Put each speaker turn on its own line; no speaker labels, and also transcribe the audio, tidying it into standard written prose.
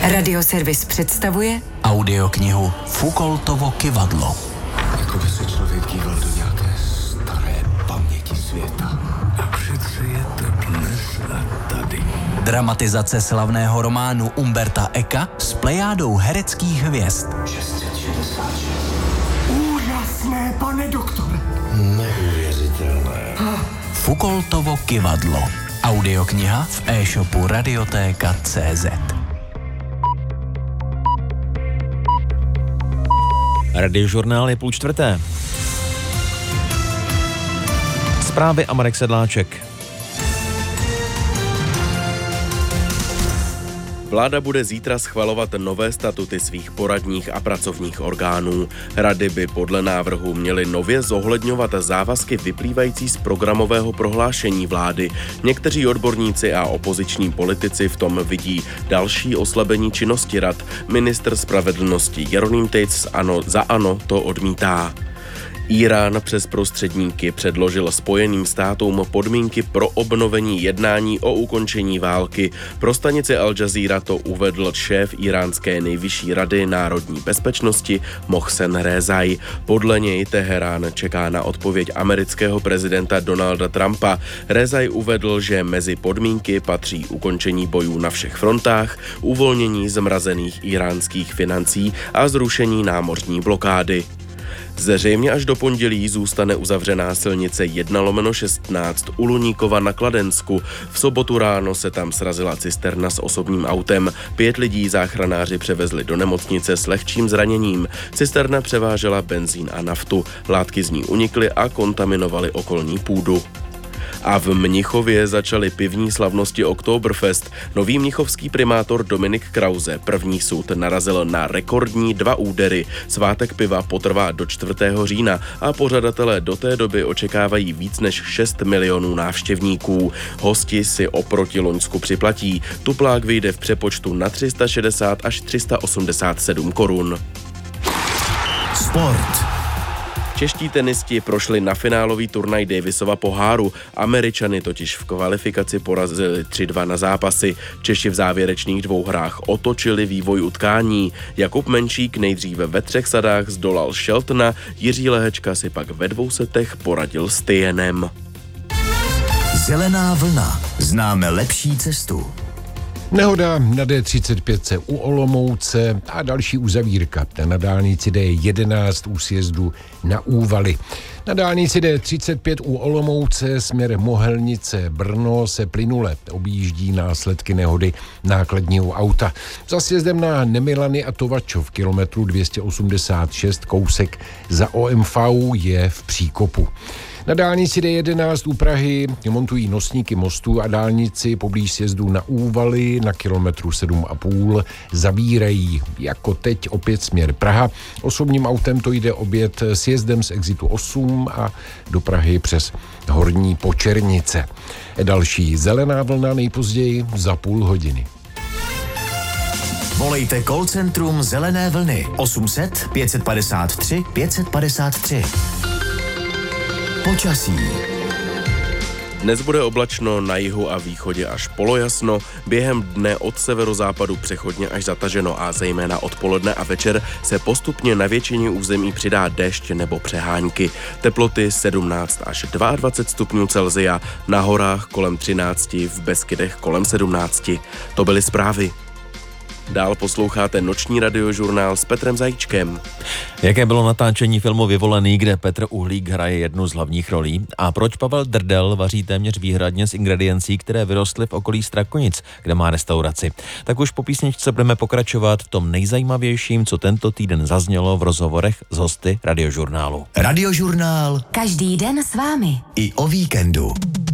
Radioservis představuje
audioknihu Foucaultovo kyvadlo.
Jako by se člověk díval do nějaké staré paměti světa. A přece je to dnes a tady.
Dramatizace slavného románu Umberta Eka s plejádou hereckých hvězd.
666.
Úžasné, pane doktore.
Neuvěřitelné.
Foucaultovo kyvadlo. Audiokniha v e-shopu Radioteka.cz.
Radiožurnál je 3:30. Zprávy a Marek Sedláček.
Vláda bude zítra schvalovat nové statuty svých poradních a pracovních orgánů. Rady by podle návrhu měly nově zohledňovat závazky vyplývající z programového prohlášení vlády. Někteří odborníci a opoziční politici v tom vidí další oslabení činnosti rad. Ministr spravedlnosti Jeroným Tejc za ANO to odmítá. Írán přes prostředníky předložil Spojeným státům podmínky pro obnovení jednání o ukončení války. Pro stanici Al Jazeera to uvedl šéf íránské nejvyšší rady národní bezpečnosti Mohsen Rezaj. Podle něj Teherán čeká na odpověď amerického prezidenta Donalda Trumpa. Rezaj uvedl, že mezi podmínky patří ukončení bojů na všech frontách, uvolnění zmrazených íránských financí a zrušení námořní blokády. Zřejmě až do pondělí zůstane uzavřená silnice 1/16 u Luníkova na Kladensku. V sobotu ráno se tam srazila cisterna s osobním autem. 5 lidí záchranáři převezli do nemocnice s lehčím zraněním. Cisterna převážela benzín a naftu. Látky z ní unikly a kontaminovaly okolní půdu. A v Mnichově začaly pivní slavnosti Oktoberfest. Nový mnichovský primátor Dominik Krause, první sud, narazil na rekordní 2 údery. Svátek piva potrvá do 4. října a pořadatelé do té doby očekávají víc než 6 milionů návštěvníků. Hosti si oproti loňsku připlatí. Tuplák vyjde v přepočtu na 360 až 387 korun.
Sport.
Čeští tenisti prošli na finálový turnaj Davisova poháru. Američany totiž v kvalifikaci porazili 3-2 na zápasy. Češi v závěrečných 2 hrách otočili vývoj utkání. Jakub Menšík nejdříve ve 3 sadách zdolal Sheltona, Jiří Lehečka si pak ve 2 setech poradil s Tyenem.
Zelená vlna. Známe lepší cestu.
Nehoda na D35 u Olomouce a další uzavírka na dálnici D11 u sjezdu na Úvaly. Na dálnici D35 u Olomouce směr Mohelnice Brno se plynule objíždí následky nehody nákladního auta. Za sjezdem na Nemilany a Tovačov kilometru 286 kousek za OMV je v příkopu. Na dálnici D11 u Prahy montují nosníky mostů a dálnici poblíž sjezdu na Úvaly na kilometru 7,5 zabírají. Jako teď opět směr Praha. Osobním autem to jde obět sjezdem z exitu 8 a do Prahy přes Horní Počernice. Další zelená vlna nejpozději za půl hodiny.
Volejte call centrum Zelené vlny 800 553 553. Počasí.
Dnes bude oblačno, na jihu a východě až polojasno, během dne od severozápadu přechodně až zataženo a zejména odpoledne a večer se postupně na většině území přidá déšť nebo přehánky. Teploty 17 až 22 stupňů Celsia, na horách kolem 13, v Beskydech kolem 17. To byly zprávy. Dál posloucháte noční radiožurnál s Petrem Zajíčkem.
Jaké bylo natáčení filmu Vyvolený, kde Petr Uhlík hraje jednu z hlavních rolí? A proč Pavel Drdel vaří téměř výhradně z ingrediencí, které vyrostly v okolí Strakonic, kde má restauraci? Tak už po písničce budeme pokračovat v tom nejzajímavějším, co tento týden zaznělo v rozhovorech s hosty radiožurnálu.
Radiožurnál.
každý den s vámi.
I o víkendu.